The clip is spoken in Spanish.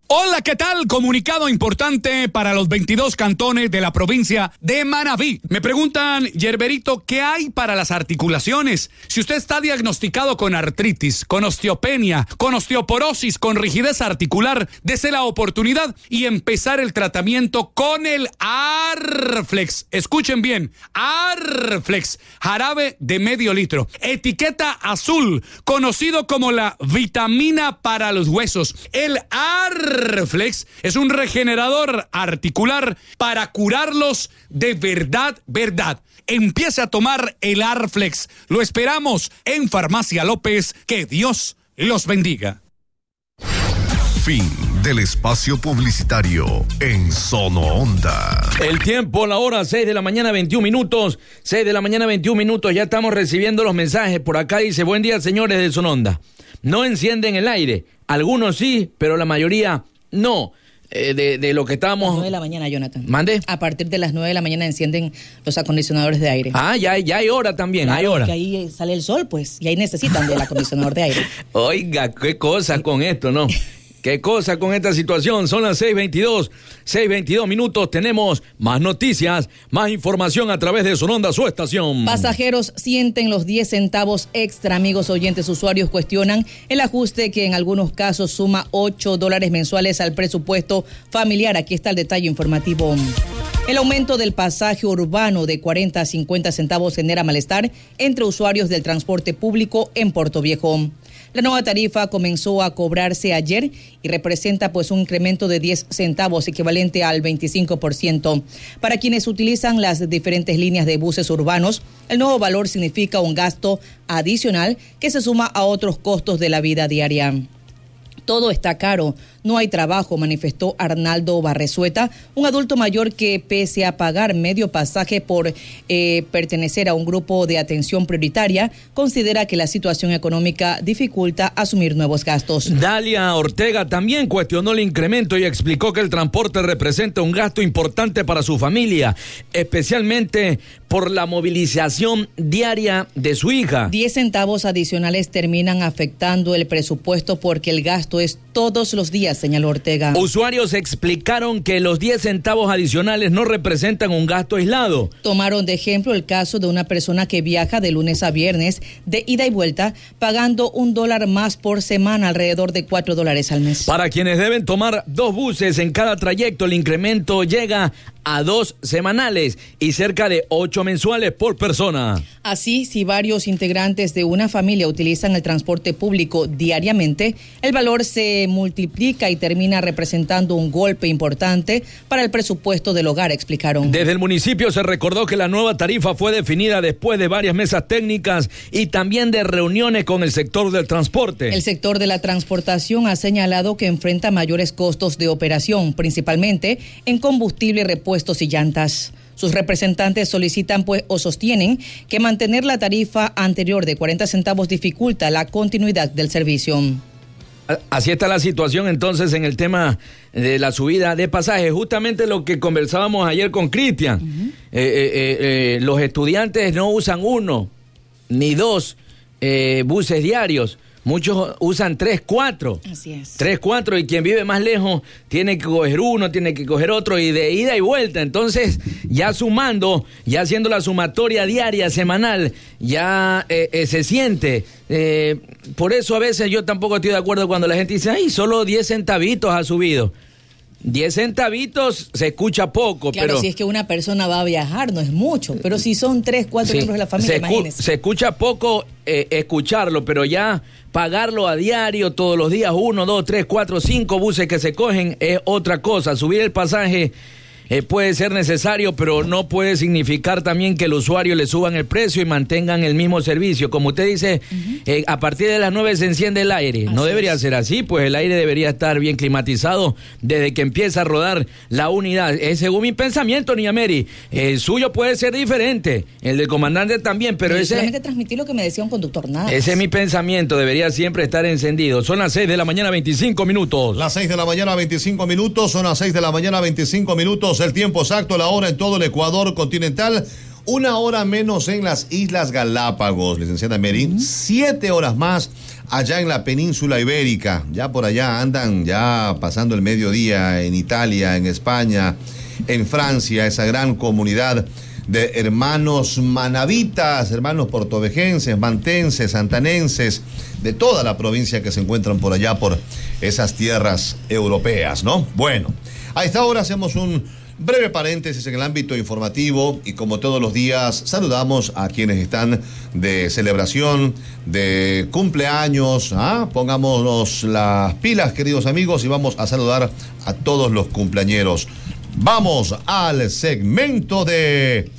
Hola, ¿qué tal? Comunicado importante para los 22 cantones de la provincia de Manabí. Me preguntan, Yerberito, ¿qué hay para las articulaciones? Si usted está diagnosticado con artritis, con osteopenia, con osteoporosis, con rigidez articular, dese la oportunidad y empezar el tratamiento con el Arflex. Escuchen bien, Arflex, jarabe de medio litro, etiqueta azul, conocido como la vitamina para los huesos. El Arflex es un regenerador articular para curarlos de verdad. Empiece a tomar el Arflex. Lo esperamos en Farmacia López. Que Dios los bendiga. Fin del espacio publicitario en Sono Onda. El tiempo, la hora, 6 de la mañana, 21 minutos. 6 de la mañana, 21 minutos. Ya estamos recibiendo los mensajes. Por acá dice, buen día, señores de Sono Onda. No encienden el aire. Algunos sí, pero la mayoría no. De lo que estábamos... A las 9 de la mañana, Jonathan. ¿Mande? A partir de las 9 de la mañana encienden los acondicionadores de aire. Ah, ya hay hora también, claro, hay hora. Porque ahí sale el sol, pues, y ahí necesitan del acondicionador de aire. Oiga, qué cosa con esto, ¿no? Qué cosa con esta situación. Son las 6:22 minutos. Tenemos más noticias, más información a través de Sono Onda, su estación. Pasajeros sienten los 10 centavos extra. Amigos oyentes, usuarios cuestionan el ajuste que en algunos casos suma $8 mensuales al presupuesto familiar. Aquí está el detalle informativo. El aumento del pasaje urbano de 40 a 50 centavos genera malestar entre usuarios del transporte público en Puerto Viejo. La nueva tarifa comenzó a cobrarse ayer y representa pues un incremento de 10 centavos equivalente al 25%. Para quienes utilizan las diferentes líneas de buses urbanos, el nuevo valor significa un gasto adicional que se suma a otros costos de la vida diaria. Todo está caro, no hay trabajo, manifestó Arnaldo Barresueta, un adulto mayor que pese a pagar medio pasaje por pertenecer a un grupo de atención prioritaria, considera que la situación económica dificulta asumir nuevos gastos. Dalia Ortega también cuestionó el incremento y explicó que el transporte representa un gasto importante para su familia, especialmente por la movilización diaria de su hija. 10 centavos adicionales terminan afectando el presupuesto porque el gasto es todos los días, señaló Ortega. Usuarios explicaron que los 10 centavos adicionales no representan un gasto aislado. Tomaron de ejemplo el caso de una persona que viaja de lunes a viernes de ida y vuelta, pagando $1 más por semana, alrededor de $4 al mes. Para quienes deben tomar 2 buses en cada trayecto, el incremento llega a 2 semanales y cerca de 8 mensuales por persona. Así, si varios integrantes de una familia utilizan el transporte público diariamente, el valor se multiplica y termina representando un golpe importante para el presupuesto del hogar, explicaron. Desde el municipio se recordó que la nueva tarifa fue definida después de varias mesas técnicas y también de reuniones con el sector del transporte. El sector de la transportación ha señalado que enfrenta mayores costos de operación, principalmente en combustible, repuestos y llantas. Sus representantes solicitan o sostienen que mantener la tarifa anterior de 40 centavos dificulta la continuidad del servicio. Así está la situación entonces en el tema de la subida de pasajes. Justamente lo que conversábamos ayer con Cristian. Los estudiantes no usan 1 ni 2 buses diarios. Muchos usan 3, 4. Así es. 3, 4 y quien vive más lejos tiene que coger uno, tiene que coger otro y de ida y vuelta. Entonces, ya sumando, ya haciendo la sumatoria diaria, semanal, ya se siente. Por eso a veces yo tampoco estoy de acuerdo cuando la gente dice, ay, solo 10 centavitos ha subido. 10 centavitos se escucha poco, claro, pero si es que una persona va a viajar no es mucho, pero si son 3, 4 miembros de la familia, imagínese. Se escucha poco escucharlo, pero ya pagarlo a diario, todos los días, 1, 2, 3, 4, 5 buses que se cogen es otra cosa. Subir el pasaje puede ser necesario, pero no puede significar también que el usuario le suban el precio y mantengan el mismo servicio. Como usted dice, a partir de las 9 se enciende el aire. No debería ser así, pues el aire debería estar bien climatizado desde que empieza a rodar la unidad. Según mi pensamiento, Niña Mary, el suyo puede ser diferente, el del comandante también, pero ese... Solamente transmitir lo que me decía un conductor, nada. Ese es mi pensamiento, debería siempre estar encendido. Son las 6 de la mañana, 25 minutos. Las 6 de la mañana, 25 minutos, son las 6 de la mañana, 25 minutos. El tiempo exacto, la hora en todo el Ecuador continental, 1 hora menos en las Islas Galápagos, licenciada Mary, 7 horas más allá en la península ibérica. Ya por allá andan ya pasando el mediodía en Italia, en España, en Francia, esa gran comunidad de hermanos manavitas, hermanos portovejenses, mantenses, santanenses, de toda la provincia que se encuentran por allá, por esas tierras europeas, ¿no? Bueno, a esta hora hacemos un breve paréntesis en el ámbito informativo y como todos los días saludamos a quienes están de celebración, de cumpleaños. Pongámonos las pilas, queridos amigos, y vamos a saludar a todos los cumpleañeros. Vamos al segmento de